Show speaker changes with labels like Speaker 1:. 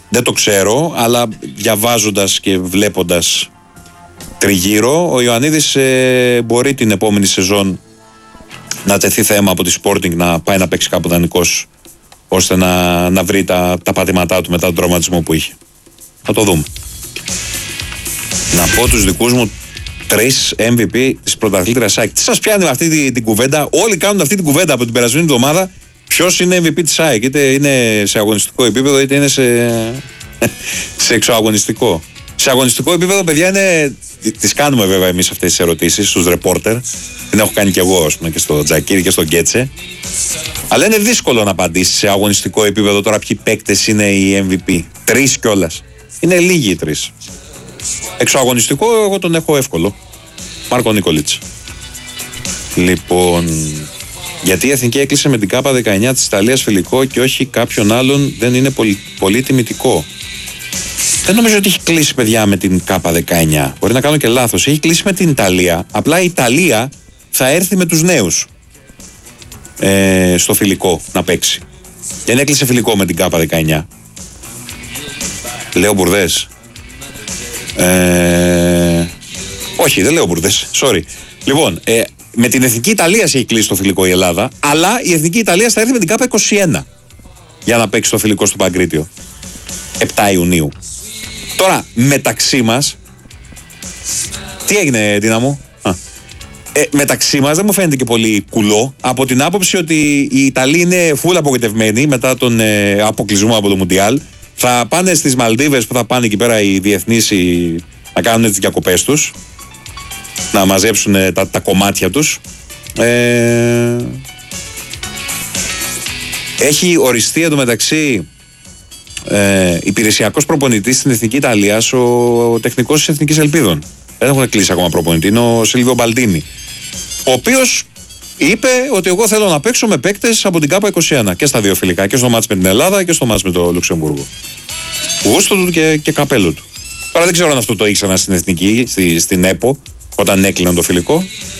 Speaker 1: δεν το ξέρω, αλλά διαβάζοντας και βλέποντας τριγύρω, ο Ιωαννίδης μπορεί την επόμενη σεζόν να τεθεί θέμα από τη Sporting να πάει να παίξει κάπου δανεικός, ώστε να βρει τα πατήματά του μετά τον τραυματισμό που είχε. Θα το δούμε. Να πω τους δικούς μου 3 MVP της πρωταθλήτριας ΑΕΚ. Τι σας πιάνει με αυτή την κουβέντα? Όλοι κάνουν αυτή την κουβέντα από την περασμένη εβδομάδα. Ποιος είναι MVP της ΑΕΚ? Είτε είναι σε αγωνιστικό επίπεδο, είτε είναι σε εξωαγωνιστικό. Σε αγωνιστικό επίπεδο, παιδιά, τις κάνουμε βέβαια εμείς αυτές τις ερωτήσεις στους ρεπόρτερ. Την έχω κάνει και εγώ, ας πούμε, και στο Τζακίρι και στο Γκέτσε. Αλλά είναι δύσκολο να απαντήσει σε αγωνιστικό επίπεδο τώρα ποιοι παίκτες είναι οι MVP. 3 κιόλας. Είναι λίγοι οι 3. Εξωαγωνιστικό, εγώ τον έχω εύκολο. Μάρκο Νίκολιτς. Λοιπόν, γιατί η Εθνική έκλεισε με την ΚΑΠΑ 19 της Ιταλίας φιλικό και όχι κάποιον άλλον, δεν είναι πολύ τιμητικό? Δεν νομίζω ότι έχει κλείσει, παιδιά, με την ΚΑΠΑ 19. Μπορεί να κάνω και λάθος. Έχει κλείσει με την Ιταλία. Απλά η Ιταλία θα έρθει με τους νέους στο φιλικό να παίξει. Δεν έκλεισε φιλικό με την ΚΑΠΑ 19. Λέω μπουρδές? Όχι, δεν λέω μπουρδές. Sorry. Λοιπόν, με την Εθνική Ιταλία έχει κλείσει το φιλικό η Ελλάδα, αλλά η Εθνική Ιταλία θα έρθει με την ΚΑΠΑ 21 για να παίξει το φιλικό στο Παγκρίτιο 7 Ιουνίου. Τώρα, μεταξύ μας, τι έγινε, Τίνα μου? Μεταξύ μας δεν μου φαίνεται και πολύ κουλό, από την άποψη ότι οι Ιταλοί είναι φουλ απογοητευμένοι μετά τον αποκλεισμό από το Μουντιάλ. Θα πάνε στις Μαλδίβες, που θα πάνε εκεί πέρα οι διεθνείς να κάνουν τις διακοπές τους, να μαζέψουν τα κομμάτια τους. Έχει οριστεί εντωμεταξύ υπηρεσιακός προπονητής στην Εθνική Ιταλία, ο τεχνικός της Εθνικής Ελπίδων. Δεν έχουν κλείσει ακόμα προπονητή, είναι ο Σίλβιο Μπαλντίνι, ο οποίος είπε ότι εγώ θέλω να παίξω με παίκτες από την ΚΑΠΑ 21 και στα δύο φιλικά, και στο μάτς με την Ελλάδα και στο μάτς με το Λουξεμβούργο. Γούστο του και καπέλο του. Τώρα δεν ξέρω αν αυτό το ήξερα στην Εθνική, στην ΕΠΟ, όταν έκλειναν το φιλικό.